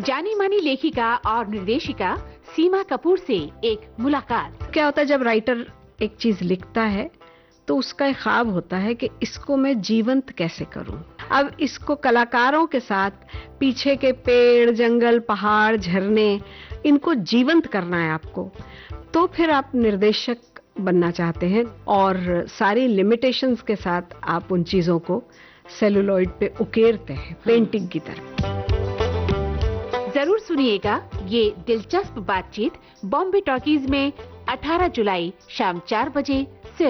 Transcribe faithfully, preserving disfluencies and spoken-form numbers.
जानी मानी लेखिका और निर्देशिका सीमा कपूर से एक मुलाकात। क्या होता है जब राइटर एक चीज लिखता है तो उसका एक ख्वाब होता है कि इसको मैं जीवंत कैसे करूं। अब इसको कलाकारों के साथ पीछे के पेड़, जंगल, पहाड़, झरने, इनको जीवंत करना है आपको। तो फिर आप निर्देशक बनना चाहते हैं और सारी लिमिटेशंस के साथ आप उन चीजों को सेलुलॉइड पे उकेरते हैं पेंटिंग की तरह। जरूर सुनिएगा ये दिलचस्प बातचीत बॉम्बे टॉकीज में अठारह जुलाई शाम चार बजे